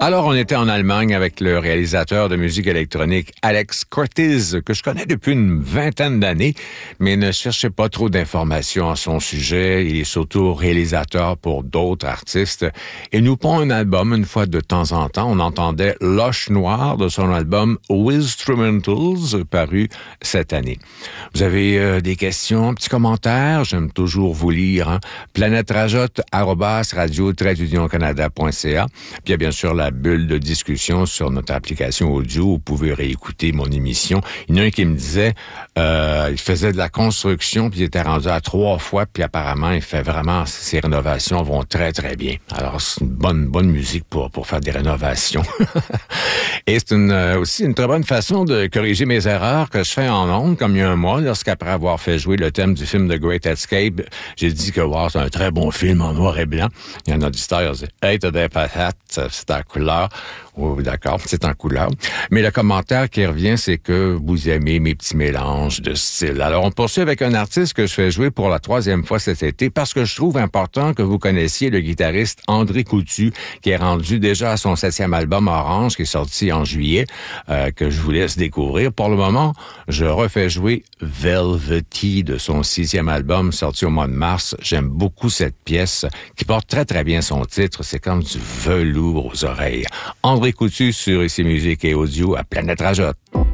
Alors, on était en Allemagne avec le réalisateur de musique électronique Alex Cortez, que je connais depuis une vingtaine d'années, mais ne cherchez pas trop d'informations à son sujet. Il est surtout réalisateur pour d'autres artistes. Et nous pond un album une fois de temps en temps. On entendait Loche Noire de son album Wizzstrumentals, paru cette année. Vous avez des questions, petits commentaires? J'aime toujours vous lire. Hein? planète-radio-radio-canada.ca. Puis il y a bien sûr la bulle de discussion sur notre application audio. Vous pouvez réécouter mon émission. Il y en a un qui me disait, il faisait de la construction, puis il était rendu à 3 fois, puis apparemment, il fait vraiment, ses rénovations vont très, très bien. Alors, c'est une bonne musique pour faire des rénovations. Et c'est aussi une très bonne façon de corriger mes erreurs que je fais en ondes, comme il y a un mois, lorsqu'après avoir fait jouer le thème du film The Great Escape, j'ai dit que wow, c'est un très bon film en noir et blanc. Il y a un auditeur qui dit « Hey, t'as des patates, c'est en couleur. » Oui, d'accord, c'est en couleur. Mais le commentaire qui revient, c'est que vous aimez mes petits mélanges de styles. Alors, on poursuit avec un artiste que je fais jouer pour la 3e fois cet été parce que je trouve important que vous connaissiez le guitariste André Coutu, qui est rendu déjà à son 7e album Orange, qui est sorti en juillet, que je vous laisse découvrir. Pour le moment, je refais jouer Velvety de son 6e album sorti au mois de mars. J'aime beaucoup cette pièce qui porte très, très bien son titre. C'est comme du velours aux oreilles. André Coutu sur ICI Musique et Audio à Planète Rajotte.